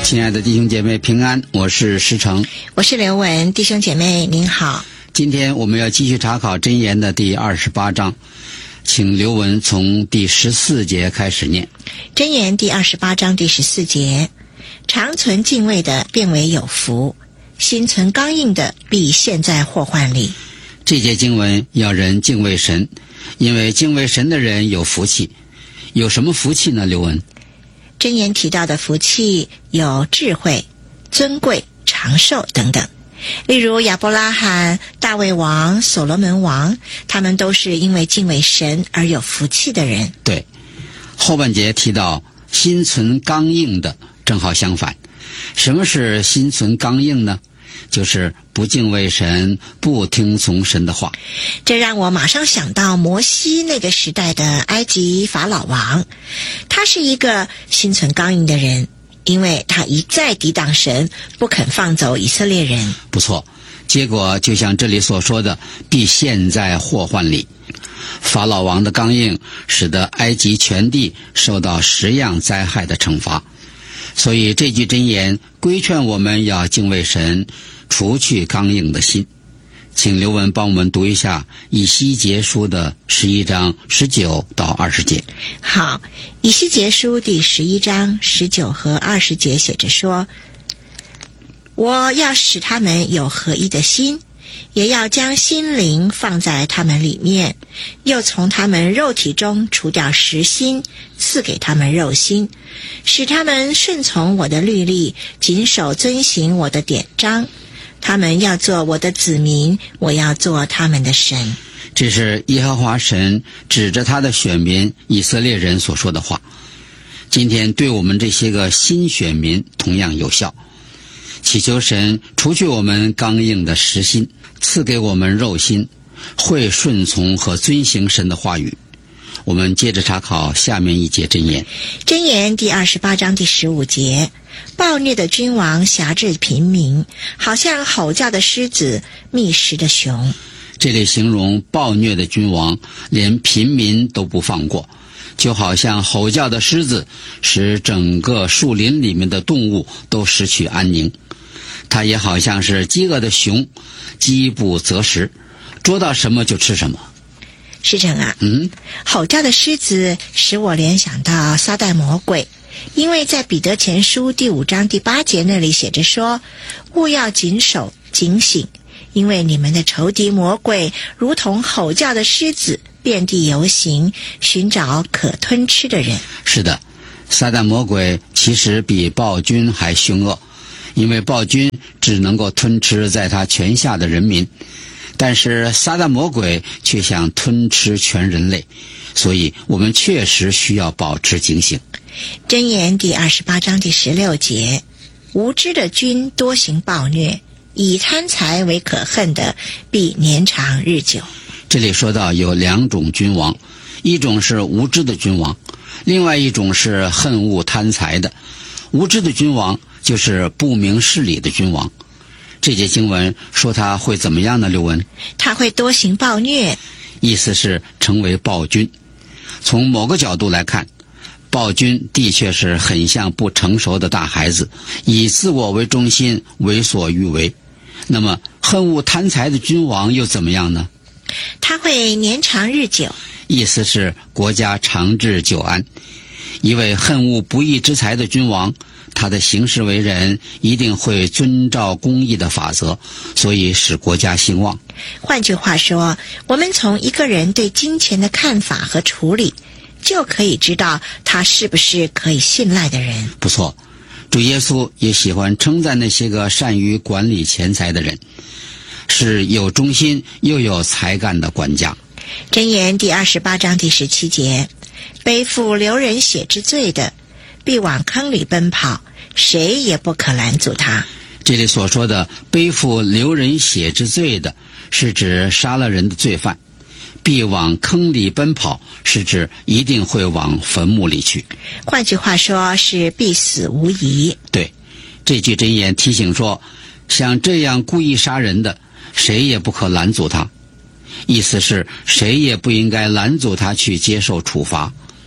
亲爱的弟兄姐妹平安，我是施成， 我是刘文。弟兄姐妹您好， 今天我们要继续查考箴言的第28章，请刘文从第14节开始念。 箴言第28章第14节，常存敬畏的变为有福，心存刚硬的必陷在祸患里。 这节经文要人敬畏神，因为敬畏神的人有福气。有什么福气呢？刘文， 箴言提到的福气有智慧、尊贵、长寿等等。例如亚伯拉罕、大卫王、所罗门王，他们都是因为敬畏神而有福气的人。 对，后半节提到心存刚硬的，正好相反。什么是心存刚硬呢？就是不敬畏神，不听从神的话。 这让我马上想到摩西那个时代的埃及法老王，他是一个心存刚硬的人，因为他一再抵挡神，不肯放走以色列人。 不错，结果就像这里所说的，必陷在祸患里。法老王的刚硬使得埃及全地受到10样灾害的惩罚。所以这句箴言规劝我们要敬畏神，除去刚硬的心。请刘文帮我们读一下以西结书的11章19到20节。 好，以西结书第11章19和20节写着说，我要使他们有合一的心，也要将心灵放在他们里面，又从他们肉体中除掉实心，赐给他们肉心，使他们顺从我的律例，谨守遵行我的典章。他们要做我的子民，我要做他们的神。 这是耶和华神指着他的选民以色列人所说的话，今天对我们这些个新选民同样有效。祈求神除去我们刚硬的实心，赐给我们肉心，会顺从和遵行神的话语。我们接着查考下面一节箴言。 箴言第28章第15节，暴虐的君王辖制平民，好像吼叫的狮子，觅食的熊。 这里形容暴虐的君王连平民都不放过，就好像吼叫的狮子，使整个树林里面的动物都失去安宁。它也好像是饥饿的熊，饥不择食，捉到什么就吃什么。 师长啊，吼叫的狮子使我联想到撒旦魔鬼，因为在彼得前书第5章第8节那里写着说，务要谨守警醒，因为你们的仇敌魔鬼如同吼叫的狮子，遍地游行，寻找可吞吃的人。 是的，撒旦魔鬼其实比暴君还凶恶，因为暴君只能够吞吃在他权下的人民，但是撒旦魔鬼却想吞吃全人类，所以我们确实需要保持警醒。 箴言第28章第16节，无知的君多行暴虐，以贪财为可恨的，必年长日久。 这里说到有2种君王，一种是无知的君王，另外一种是恨恶贪财的。无知的君王就是不明事理的君王。这节经文说他会怎么样呢？刘文， 他会多行暴虐， 意思是成为暴君。从某个角度来看，暴君的确是很像不成熟的大孩子，以自我为中心，为所欲为。那么恨恶贪财的君王又怎么样呢？ 他会年长日久， 意思是国家长治久安。一位恨恶不义之财的君王，他的行事为人一定会遵照公义的法则，所以使国家兴旺。 换句话说，我们从一个人对金钱的看法和处理，就可以知道他是不是可以信赖的人。 不错，主耶稣也喜欢称赞那些个善于管理钱财的人，是有忠心又有才干的管家。 箴言第28章第17节，背负流人血之罪的，必往坑里奔跑，谁也不可拦阻他。 这里所说的背负流人血之罪的，是指杀了人的罪犯；必往坑里奔跑，是指一定会往坟墓里去。 换句话说，是必死无疑。 对，这句箴言提醒说，像这样故意杀人的，谁也不可拦阻他。意思是谁也不应该拦阻他去接受处罚。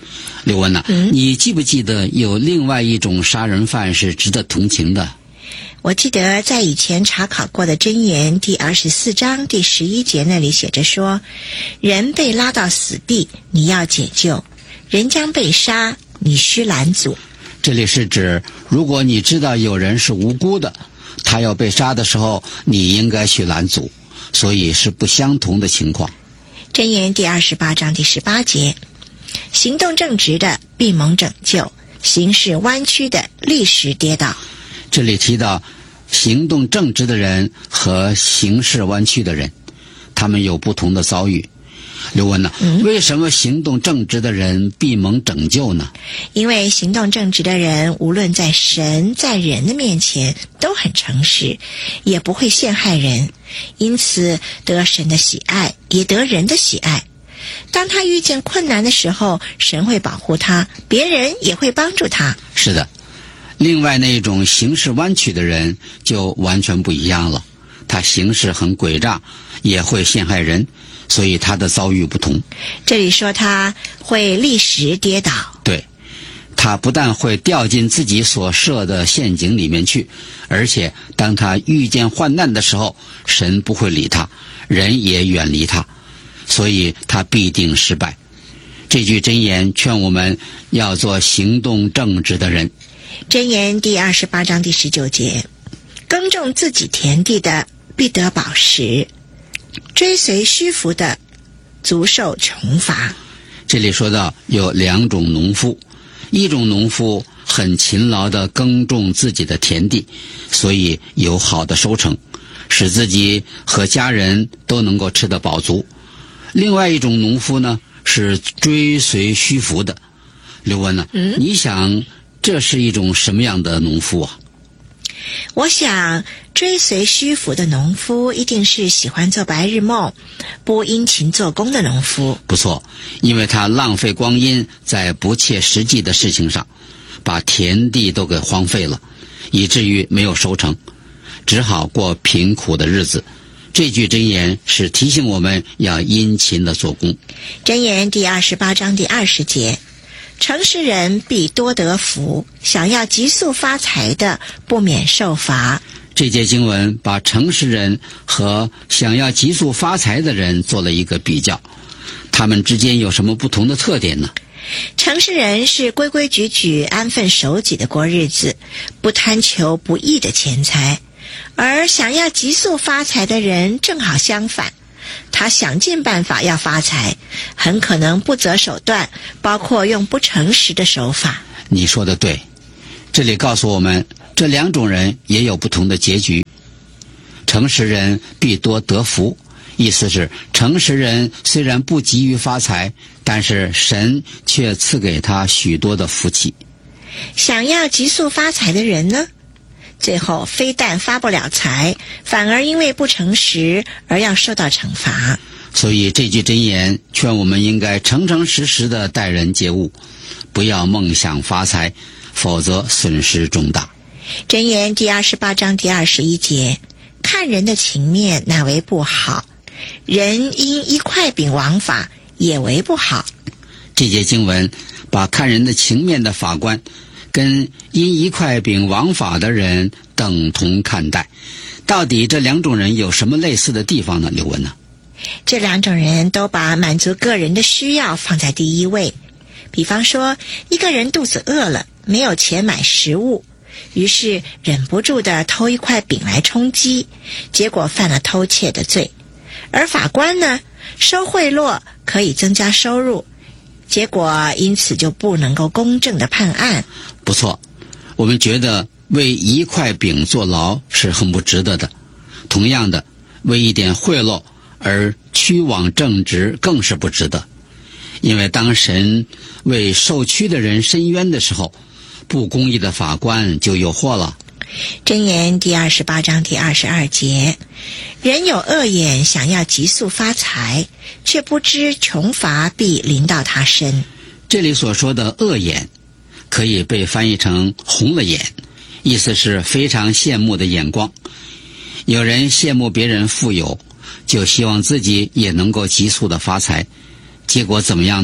刘文呐，你记不记得有另外一种杀人犯是值得同情的？ 我记得在以前查考过的箴言第24章第11节那里写着说，人被拉到死地，你要解救；人将被杀，你须拦阻。 这里是指，如果你知道有人是无辜的，他要被杀的时候，你应该去拦阻，所以是不相同的情况。 箴言第28章第18节，行动正直的必蒙拯救，行事弯曲的立时跌倒。 这里提到行动正直的人和行事弯曲的人，他们有不同的遭遇。刘文呐，为什么行动正直的人必蒙拯救呢？ 因为行动正直的人，无论在神在人的面前都很诚实，也不会陷害人，因此得神的喜爱，也得人的喜爱。当他遇见困难的时候，神会保护他，别人也会帮助他。 是的，另外那种行事弯曲的人就完全不一样了，他行事很诡诈，也会陷害人，所以他的遭遇不同。 这里说他会立时跌倒。 对，他不但会掉进自己所设的陷阱里面去，而且当他遇见患难的时候，神不会理他，人也远离他，所以他必定失败。这句箴言劝我们要做行动正直的人。 箴言第28章第19节，耕种自己田地的必得饱食，追随虚浮的足受穷乏。 这里说到有两种农夫，一种农夫很勤劳地耕种自己的田地，所以有好的收成，使自己和家人都能够吃得饱足。另外一种农夫呢，是追随虚浮的。刘文呢，你想这是一种什么样的农夫啊？ 我想追随虚浮的农夫一定是喜欢做白日梦，不殷勤做工的农夫。 不错，因为他浪费光阴在不切实际的事情上，把田地都给荒废了，以至于没有收成，只好过贫苦的日子。这句箴言是提醒我们要殷勤的做工。 箴言第28章第20节，诚实人必多得福，想要急速发财的不免受罚。 这节经文把诚实人和想要急速发财的人做了一个比较，他们之间有什么不同的特点呢？ 诚实人是规规矩矩安分守己的过日子，不贪求不义的钱财，而想要急速发财的人正好相反，他想尽办法要发财，很可能不择手段，包括用不诚实的手法。 你说的对，这里告诉我们这两种人也有不同的结局。诚实人必多得福，意思是诚实人虽然不急于发财，但是神却赐给他许多的福气。 想要急速发财的人呢，最后非但发不了财，反而因为不诚实而要受到惩罚。 所以这句箴言劝我们应该诚诚实实的待人接物，不要梦想发财，否则损失重大。 箴言第28章第21节，看人的情面乃为不好，人因一块饼枉法也为不好。 这节经文把看人的情面的法官跟因一块饼枉法的人等同看待。到底这两种人有什么类似的地方呢？刘文呢？ 这两种人都把满足个人的需要放在第一位。比方说，一个人肚子饿了，没有钱买食物，于是忍不住地偷一块饼来充饥，结果犯了偷窃的罪。而法官呢，收贿赂可以增加收入，结果因此就不能够公正地判案。 不错，我们觉得为一块饼坐牢是很不值得的。同样的，为一点贿赂而屈枉正直更是不值得。因为当神为受屈的人伸冤的时候，不公义的法官就有祸了。 箴言第28章第22节，人有恶眼，想要急速发财，却不知穷乏必临到他身。 这里所说的恶眼可以被翻译成红了眼，意思是非常羡慕的眼光。有人羡慕别人富有，就希望自己也能够急速的发财，结果怎么样呢？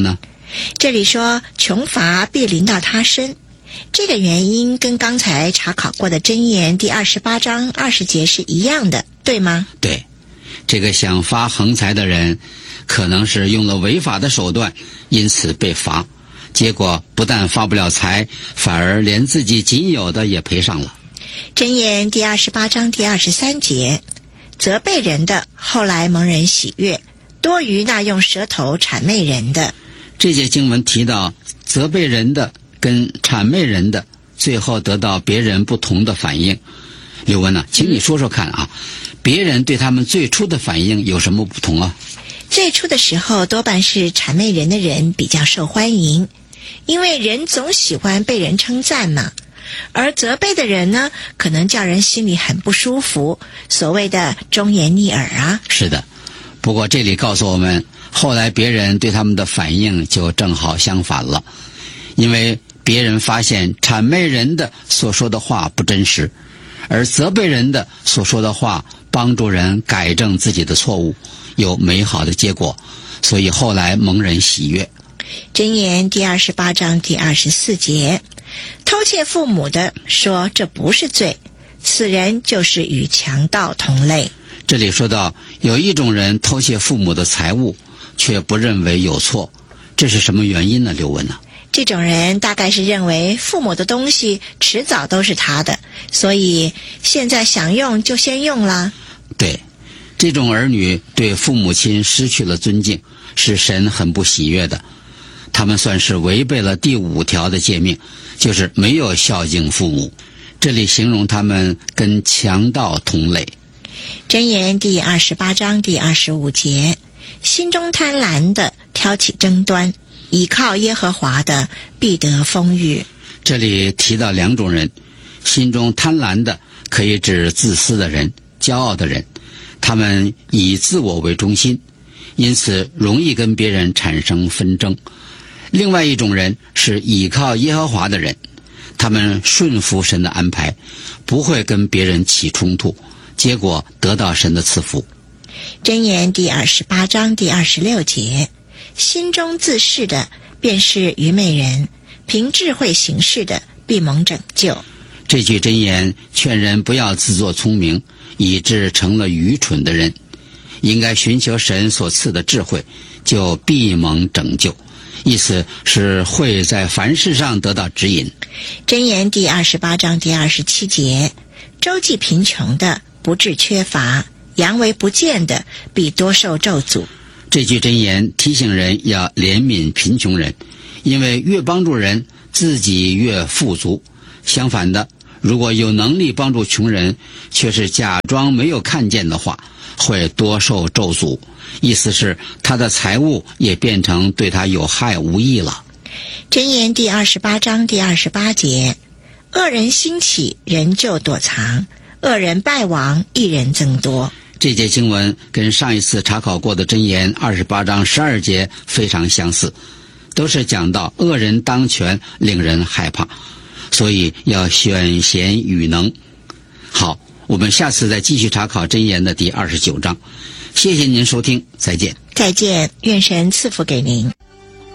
这里说穷乏必临到他身，这个原因跟刚才查考过的箴言第28章20节是一样的，对吗？ 对，这个想发横财的人可能是用了违法的手段，因此被罚，结果不但发不了财，反而连自己仅有的也赔上了。 箴言第28章第23节，责备人的后来蒙人喜悦，多于那用舌头谄媚人的。 这节经文提到责备人的跟谄媚人的最后得到别人不同的反应。刘文请你说说看啊，别人对他们最初的反应有什么不同啊？ 最初的时候多半是谄媚人的人比较受欢迎，因为人总喜欢被人称赞嘛。而责备的人呢，可能叫人心里很不舒服，所谓的忠言逆耳啊。 是的，不过这里告诉我们，后来别人对他们的反应就正好相反了，因为别人发现谄媚人的所说的话不真实，而责备人的所说的话帮助人改正自己的错误，有美好的结果，所以后来蒙人喜悦。 箴言第28章第24节，偷窃父母的说这不是罪，此人就是与强盗同类。 这里说到有一种人偷窃父母的财物，却不认为有错，这是什么原因呢？刘文这种人大概是认为父母的东西迟早都是他的，所以现在想用就先用了。 对，这种儿女对父母亲失去了尊敬，是神很不喜悦的。他们算是违背了第5条的诫命，就是没有孝敬父母。这里形容他们跟强盗同类。 箴言第28章第25节，心中贪婪的挑起争端，倚靠耶和华的必得丰裕。 这里提到2种人，心中贪婪的可以指自私的人、骄傲的人，他们以自我为中心，因此容易跟别人产生纷争。另外一种人是倚靠耶和华的人，他们顺服神的安排，不会跟别人起冲突，结果得到神的赐福。 箴言第28章第26节，心中自恃的便是愚昧人，凭智慧行事的必蒙拯救。 这句箴言劝人不要自作聪明，以致成了愚蠢的人，应该寻求神所赐的智慧，就必蒙拯救。意思是会在凡事上得到指引。 箴言第28章第27节，周济贫穷的不致缺乏，佯为不见的必多受咒诅。 这句箴言提醒人要怜悯贫穷人，因为越帮助人，自己越富足。相反的，如果有能力帮助穷人，却是假装没有看见的话，会多受咒诅。意思是他的财物也变成对他有害无益了。 箴言第28章第28节，恶人兴起，人就躲藏；恶人败亡，一人增多。 这节经文跟上一次查考过的箴言28章12节非常相似，都是讲到恶人当权，令人害怕，所以要选贤与能。好，我们下次再继续查考箴言的第29章。谢谢您收听，再见。 再见，愿神赐福给您。